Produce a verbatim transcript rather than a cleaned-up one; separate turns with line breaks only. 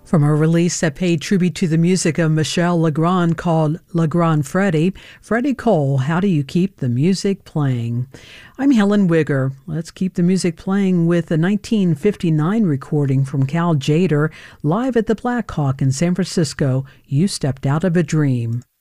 From a release that paid tribute to the music of Michel Legrand called Legrand Freddie, Freddie Cole, How Do You Keep the Music Playing? I'm Helen Wigger. Let's keep the music playing with a nineteen fifty-nine recording from Cal Tjader live at the Black Hawk in San Francisco, You Stepped Out of a Dream.